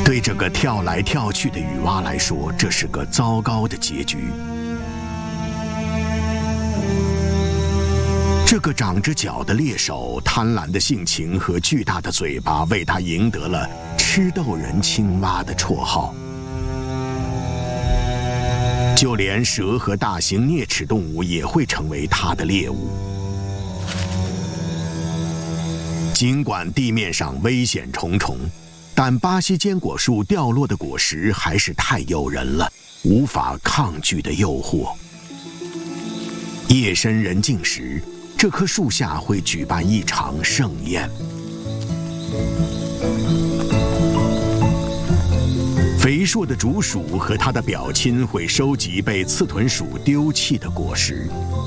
对这个跳来跳去的雨蛙来说，这是个糟糕的结局。这个长着角的猎手，贪婪的性情和巨大的嘴巴，为他赢得了“吃豆人青蛙”的绰号。就连蛇和大型啮齿动物也会成为它的猎物。尽管地面上危险重重，但巴西坚果树掉落的果实还是太诱人了，无法抗拒的诱惑。夜深人静时，这棵树下会举办一场盛宴。肥硕的竹鼠和它的表亲会收集被刺豚鼠丢弃的果实，